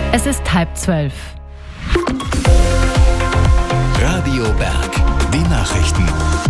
Es ist 11:30. Radio Berg, die Nachrichten.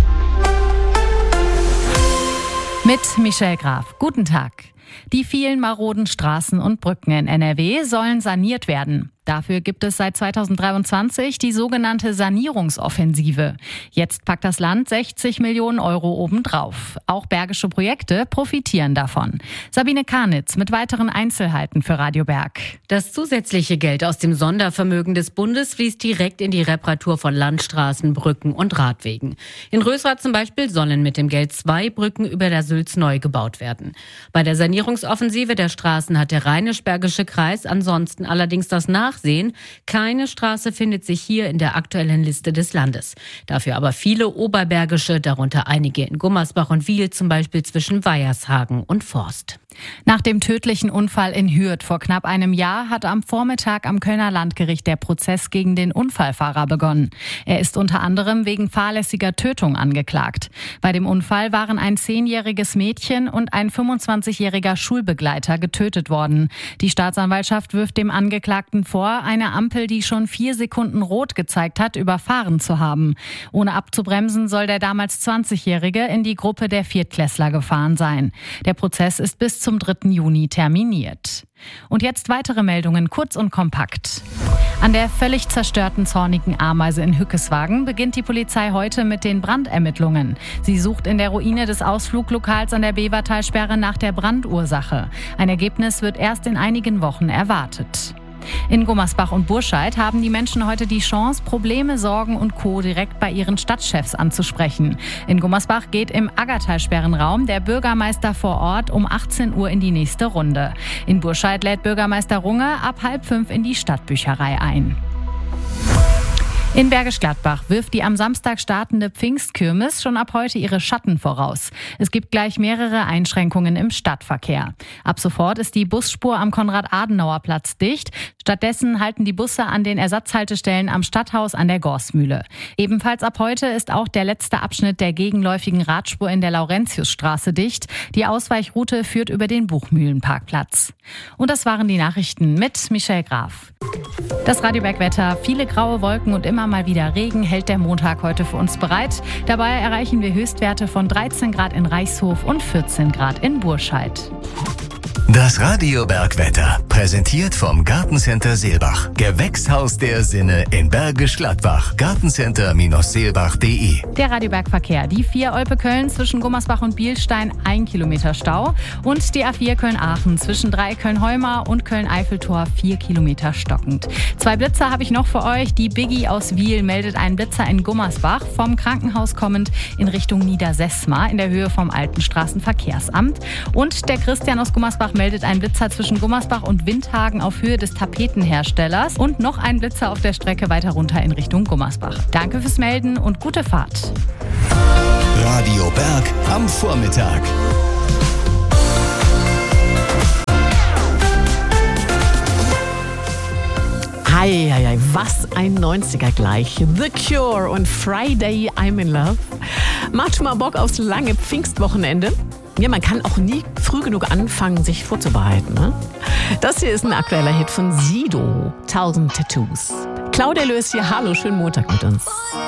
Mit Michelle Graf. Guten Tag. Die vielen maroden Straßen und Brücken in NRW sollen saniert werden. Dafür gibt es seit 2023 die sogenannte Sanierungsoffensive. Jetzt packt das Land 60 Millionen Euro obendrauf. Auch bergische Projekte profitieren davon. Sabine Karnitz mit weiteren Einzelheiten für Radio Berg. Das zusätzliche Geld aus dem Sondervermögen des Bundes fließt direkt in die Reparatur von Landstraßen, Brücken und Radwegen. In Rösrath zum Beispiel sollen mit dem Geld 2 Brücken über der Sülz neu gebaut werden. Bei der Sanierungsoffensive der Straßen hat der Rheinisch-Bergische Kreis ansonsten allerdings das Nachsehen. Keine Straße findet sich hier in der aktuellen Liste des Landes. Dafür aber viele oberbergische, darunter einige in Gummersbach und Wiel, zum Beispiel zwischen Weiershagen und Forst. Nach dem tödlichen Unfall in Hürth vor knapp einem Jahr hat am Vormittag am Kölner Landgericht der Prozess gegen den Unfallfahrer begonnen. Er ist unter anderem wegen fahrlässiger Tötung angeklagt. Bei dem Unfall waren ein 10-jähriges Mädchen und ein 25-jähriger Schulbegleiter getötet worden. Die Staatsanwaltschaft wirft dem Angeklagten vor, eine Ampel, die schon 4 Sekunden rot gezeigt hat, überfahren zu haben. Ohne abzubremsen soll der damals 20-Jährige in die Gruppe der Viertklässler gefahren sein. Der Prozess ist bis zum 3. Juni terminiert. Und jetzt weitere Meldungen, kurz und kompakt. An der völlig zerstörten zornigen Ameise in Hückeswagen beginnt die Polizei heute mit den Brandermittlungen. Sie sucht in der Ruine des Ausfluglokals an der Bevertalsperre nach der Brandursache. Ein Ergebnis wird erst in einigen Wochen erwartet. In Gummersbach und Burscheid haben die Menschen heute die Chance, Probleme, Sorgen und Co. direkt bei ihren Stadtchefs anzusprechen. In Gummersbach geht im Aggertalsperrenraum der Bürgermeister vor Ort um 18 Uhr in die nächste Runde. In Burscheid lädt Bürgermeister Runge ab 4:30 in die Stadtbücherei ein. In Bergisch Gladbach wirft die am Samstag startende Pfingstkirmes schon ab heute ihre Schatten voraus. Es gibt gleich mehrere Einschränkungen im Stadtverkehr. Ab sofort ist die Busspur am Konrad-Adenauer-Platz dicht. Stattdessen halten die Busse an den Ersatzhaltestellen am Stadthaus an der Gorsmühle. Ebenfalls ab heute ist auch der letzte Abschnitt der gegenläufigen Radspur in der Laurentiusstraße dicht. Die Ausweichroute führt über den Buchmühlenparkplatz. Und das waren die Nachrichten mit Michelle Graf. Das Radio Berg-Wetter, viele graue Wolken und immer mal wieder Regen hält der Montag heute für uns bereit. Dabei erreichen wir Höchstwerte von 13 Grad in Reichshof und 14 Grad in Burscheid. Das Radio Berg-Wetter, präsentiert vom Gartencenter Seelbach. Gewächshaus der Sinne in Bergisch Gladbach. Gartencenter-seelbach.de. Der Radio Berg-Verkehr. Die 4 Olpe-Köln zwischen Gummersbach und Bielstein 1 Kilometer Stau. Und die A4 Köln-Aachen zwischen 3 Köln-Heumar und Köln-Eiffeltor 4 Kilometer stockend. 2 Blitzer habe ich noch für euch. Die Biggie aus Wiel meldet einen Blitzer in Gummersbach, vom Krankenhaus kommend in Richtung Niedersesma in der Höhe vom Alten Straßenverkehrsamt. Und der Christian aus Gummersbach meldet einen Blitzer zwischen Gummersbach und Windhagen auf Höhe des Tapetenherstellers und noch einen Blitzer auf der Strecke weiter runter in Richtung Gummersbach. Danke fürs Melden und gute Fahrt. Radio Berg am Vormittag. Heieiei, was ein 90er gleich. The Cure und Friday I'm in Love. Macht schon mal Bock aufs lange Pfingstwochenende? Ja, man kann auch nie früh genug anfangen, sich vorzubereiten. Ne? Das hier ist ein aktueller Hit von Sido, 1000 Tattoos. Claudia Löß hier, hallo, schönen Montag mit uns.